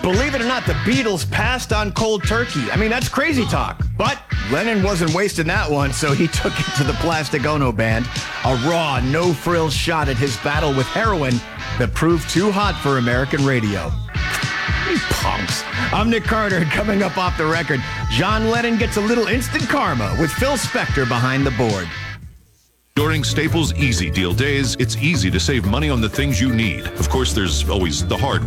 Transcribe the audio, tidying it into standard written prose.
Believe it or not, the Beatles passed on cold turkey. I mean, that's crazy talk. But Lennon wasn't wasting that one, so he took it to the Plastic Ono Band. A raw, no-frills shot at his battle with heroin that proved too hot for American radio. You punks. I'm Nick Carter, and coming up off the record, John Lennon gets a little instant karma with Phil Spector behind the board. During Staples Easy Deal days, it's easy to save money on the things you need. Of course, there's always the hard